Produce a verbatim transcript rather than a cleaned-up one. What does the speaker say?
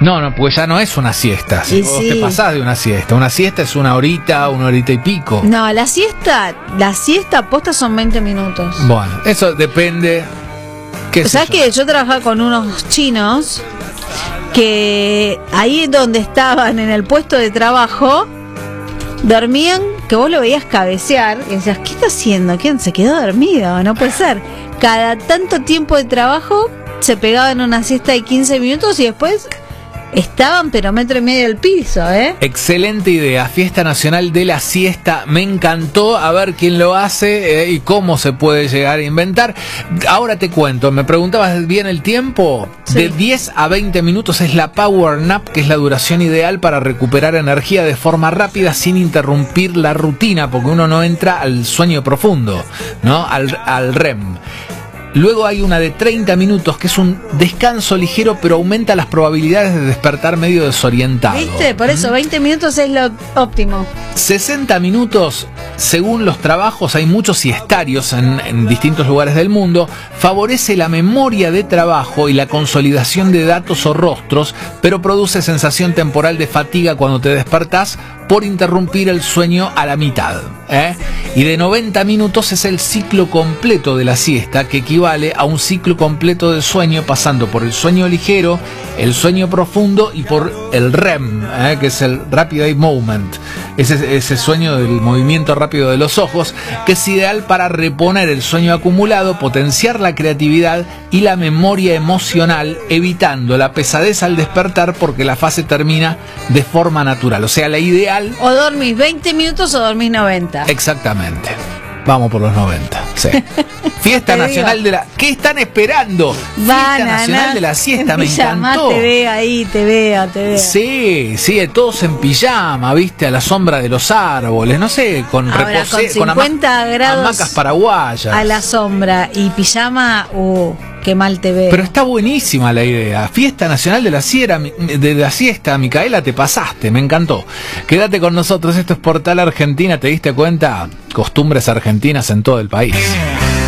No, no, pues ya no es una siesta. Si Y vos sí. te pasás de una siesta. Una siesta es una horita, una horita y pico. No, la siesta, la siesta posta son veinte minutos. Bueno, eso depende. ¿Qué sé ¿Sabes yo? que yo trabajaba con unos chinos que ahí donde estaban en el puesto de trabajo dormían, que vos lo veías cabecear y decías, ¿qué está haciendo? ¿Quién se quedó dormido? No puede ser. Cada tanto tiempo de trabajo se pegaban una siesta de quince minutos y después estaban pero metro y medio del piso, ¿eh? Excelente idea, Fiesta Nacional de la Siesta, me encantó, a ver quién lo hace eh, y cómo se puede llegar a inventar. Ahora te cuento, me preguntabas bien el tiempo, Sí. de diez a veinte minutos es la Power Nap, que es la duración ideal para recuperar energía de forma rápida sin interrumpir la rutina, porque uno no entra al sueño profundo, ¿no? Al, al R E M. Luego hay una de treinta minutos que es un descanso ligero, pero aumenta las probabilidades de despertar medio desorientado. ¿Viste? Por eso veinte minutos es lo óptimo. sesenta minutos, según los trabajos, hay muchos siestarios en, en distintos lugares del mundo, favorece la memoria de trabajo y la consolidación de datos o rostros, pero produce sensación temporal de fatiga cuando te despertás por interrumpir el sueño a la mitad, ¿eh? Y de noventa minutos es el ciclo completo de la siesta, que equivale a un ciclo completo de sueño, pasando por el sueño ligero, el sueño profundo y por el R E M, ¿eh? Que es el Rapid Eye Movement, ese, ese sueño del movimiento rápido de los ojos, que es ideal para reponer el sueño acumulado, potenciar la creatividad y la memoria emocional, evitando la pesadez al despertar porque la fase termina de forma natural. O sea, la ideal... O dormís veinte minutos o dormís noventa. Exactamente. Vamos por los noventa. Sí. Fiesta Te Nacional digo. de la... ¿Qué están esperando? Banana, Fiesta Nacional de la Siesta, me pijama, encantó. Te veo ahí, te veo, te veo. Sí, sí, todos en pijama, viste, a la sombra de los árboles, no sé, con Ahora, reposé, con cincuenta hama- grados hamacas paraguayas. a la sombra y pijama, uh, qué mal te veo. Pero está buenísima la idea. Fiesta Nacional de la, Siera, de la Siesta, Micaela, te pasaste, me encantó. Quédate con nosotros, esto es Portal Argentina, ¿te diste cuenta? Costumbres argentinas en todo el país.